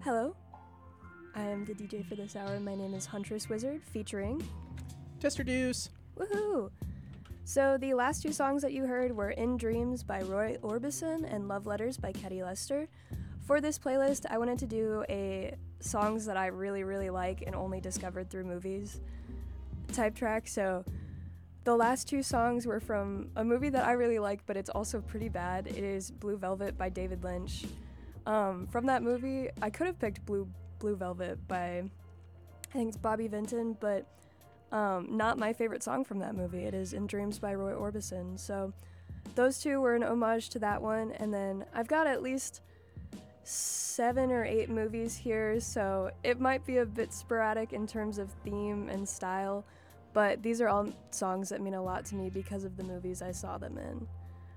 Hello, I am the DJ for this hour. My name is Huntress Wizard, featuring Tester Deuce. Woohoo! So the last two songs that you heard were In Dreams by Roy Orbison and Love Letters by Ketty Lester. For this playlist, I wanted to do a songs that I really, really like and only discovered through movies type track. So the last two songs were from a movie that I really like, but it's also pretty bad. It is Blue Velvet by David Lynch. From that movie, I could have picked Blue Velvet by, I think it's Bobby Vinton, but not my favorite song from that movie. It is In Dreams by Roy Orbison. So those two were an homage to that one. And then I've got at least 7 or 8 movies here, so it might be a bit sporadic in terms of theme and style, but these are all songs that mean a lot to me because of the movies I saw them in.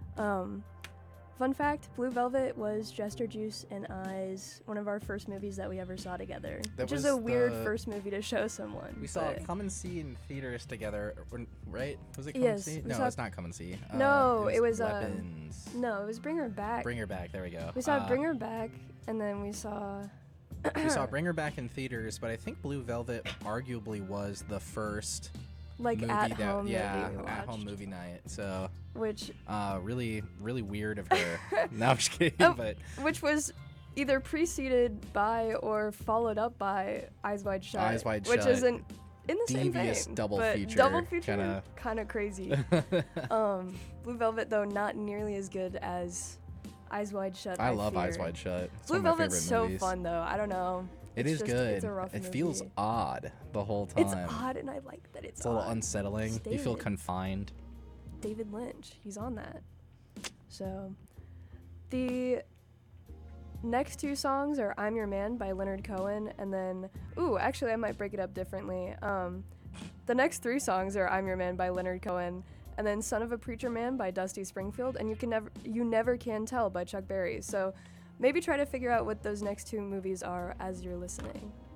Fun fact, Blue Velvet was Jester Juice and I's one of our first movies that we ever saw together, which is a weird first movie to show someone. We saw Come and See in theaters together, right? Was it Come Yes, and See? No, it's not Come and See. No, it was Weapons. No, it was Bring Her Back. Bring Her Back, there we go. We saw Bring Her Back, and then we saw... we saw Bring Her Back in theaters, but I think Blue Velvet arguably was the first like movie at-home at-home movie night. So which really weird of her. No, I'm just kidding. But which was either preceded by or followed up by Eyes Wide Shut. Eyes Wide which Shut. isn't in the same Devious vein, double but feature, double feature kind of crazy. Blue Velvet though not nearly as good as Eyes Wide Shut. I love Eyes Wide Shut. It's Blue one of my Velvet's favorite so movies. fun though. I don't know. It It's is just, good. It's a rough it movie. feels odd the whole time. It's odd, and I like that it's a little odd. unsettling. It's You feel David. confined. David Lynch. He's on that. So, the next two songs are I'm Your Man by Leonard Cohen, and then, actually I might break it up differently. The next 3 songs are I'm Your Man by Leonard Cohen, and then Son of a Preacher Man by Dusty Springfield, and You Never Can Tell by Chuck Berry. So, maybe try to figure out what those next 2 movies are as you're listening.